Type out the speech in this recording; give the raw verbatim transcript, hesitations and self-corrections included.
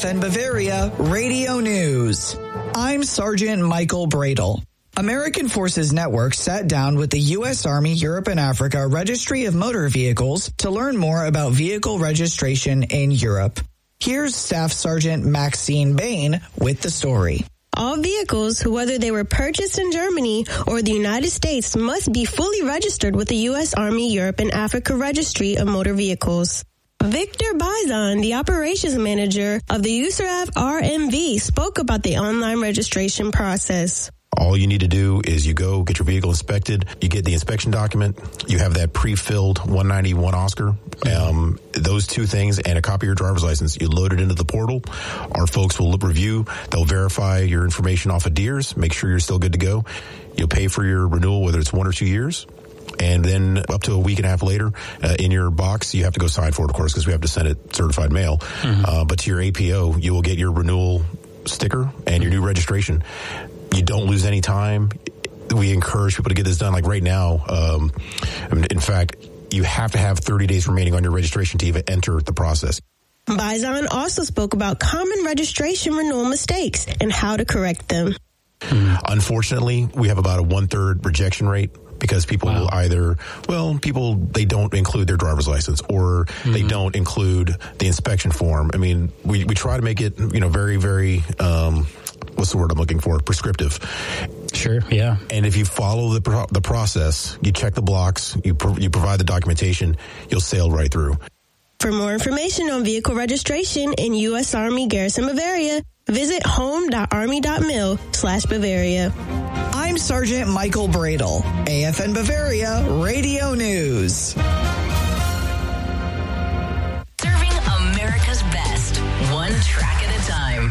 F N Bavaria Radio News. I'm Sergeant Michael Bradle. American Forces Network sat down with the U S Army Europe and Africa Registry of Motor Vehicles to learn more about vehicle registration in Europe. Here's Staff Sergeant Maxine Bain with the story. All vehicles, whether they were purchased in Germany or the United States, must be fully registered with the U S Army Europe and Africa Registry of Motor Vehicles. Victor Bizon, the operations manager of the U S A R R M V, spoke about the online registration process. All you need to do is you go get your vehicle inspected. You get the inspection document. You have that pre-filled one ninety-one Oscar. Um, those two things and a copy of your driver's license. You load it into the portal. Our folks will review. They'll verify your information off of D E E R S, make sure you're still good to go. You'll pay for your renewal, whether it's one or two years. And then up to a week and a half later, uh, in your box, you have to go sign for it, of course, because we have to send it certified mail. Mm-hmm. Uh, but to your A P O, you will get your renewal sticker and your new registration. You don't lose any time. We encourage people to get this done. Like right now, um, in fact, you have to have thirty days remaining on your registration to even enter the process. Bizon also spoke about common registration renewal mistakes and how to correct them. Mm. Unfortunately, we have about a one-third rejection rate. Because people wow. will either, well, people, they don't include their driver's license or mm-hmm. they don't include the inspection form. I mean, we, we try to make it, you know, very, very, um, what's the word I'm looking for? Prescriptive. Sure, yeah. And if you follow the pro- the process, you check the blocks, you pro- you provide the documentation, you'll sail right through. For more information on vehicle registration in U S Army Garrison Bavaria, visit home.army.mil slash Bavaria. I'm Sergeant Michael Bradle, A F N Bavaria Radio News. Serving America's best, one track at a time.